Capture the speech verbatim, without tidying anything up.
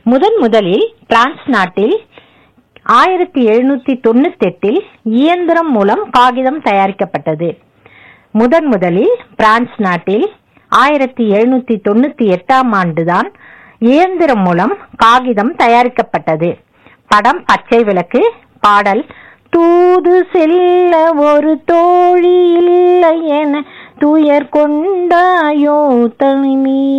முதன் முதலில் பிரான்ஸ் நாட்டில் ஆயிரத்தி எழுநூத்தி தொண்ணூத்தி எட்டில் இயந்திரம் மூலம் காகிதம் தயாரிக்கப்பட்டது. முதன் முதலில் பிரான்ஸ் நாட்டில் ஆயிரத்தி எழுநூத்தி தொண்ணூத்தி எட்டாம் ஆண்டுதான் இயந்திரம் மூலம் காகிதம் தயாரிக்கப்பட்டது. படம் பச்சை விளக்கு. பாடல் தூது செல்ல ஒரு தோழி இல்லை என துயர் கொண்டாயோ தனிமீ